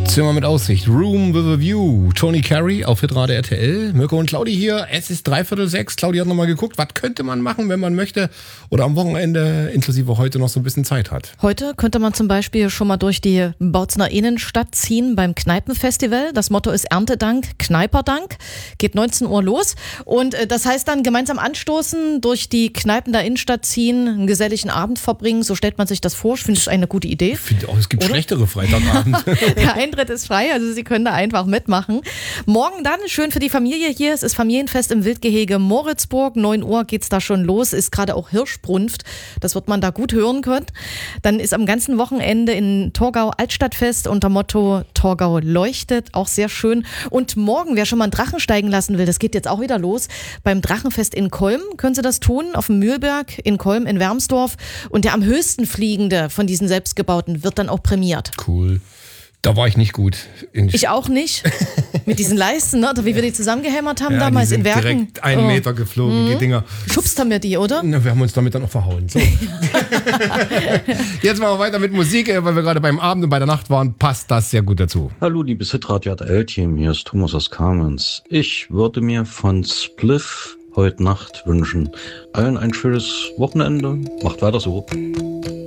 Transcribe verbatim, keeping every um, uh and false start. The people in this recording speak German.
Zimmer mit Aussicht, Room with a View, Tony Carey auf Hitrate R T L, Mirko und Claudi hier, es ist dreiviertel sechs, Claudi hat nochmal geguckt, was könnte man machen, wenn man möchte oder am Wochenende inklusive heute noch so ein bisschen Zeit hat. Heute könnte man zum Beispiel schon mal durch die Bautzener Innenstadt ziehen beim Kneipenfestival, das Motto ist Erntedank, Kneiperdank, geht neunzehn Uhr los und das heißt dann gemeinsam anstoßen, durch die Kneipen der Innenstadt ziehen, einen geselligen Abend verbringen, so stellt man sich das vor, ich finde es eine gute Idee. Ich finde auch, es gibt Oder? Schlechtere Freitagabend. Der Eintritt ist frei, also Sie können da einfach mitmachen. Morgen dann, schön für die Familie hier, es ist Familienfest im Wildgehege Moritzburg, neun Uhr geht's da schon los, ist gerade auch Hirschbrunft, das wird man da gut hören können. Dann ist am ganzen Wochenende in Torgau Altstadtfest unter Motto Torgau leuchtet, auch sehr schön. Und morgen, wer schon mal einen Drachen steigen lassen will, das geht jetzt auch wieder los, beim Drachenfest in Kolm können Sie das tun, auf dem Mühlberg, in Kolm, in Wermsdorf. Und der am höchsten fliegende von diesen selbstgebauten wird dann auch prämiert. Cool. Da war ich nicht gut. In Ich auch nicht. Mit diesen Leisten, ne? Wie wir die zusammengehämmert haben ja, damals die sind in Werken. direkt einen Oh. Meter geflogen, Mhm. die Dinger. Geschubst haben wir die, oder? Na, wir haben uns damit dann auch verhauen. So. Jetzt machen wir weiter mit Musik, weil wir gerade beim Abend und bei der Nacht waren, passt das sehr gut dazu. Hallo, liebes Hitradio R T L-Team, hier ist Thomas aus Kamenz. Ich würde mir von Spliff heute Nacht wünschen. Allen ein schönes Wochenende. Macht weiter so.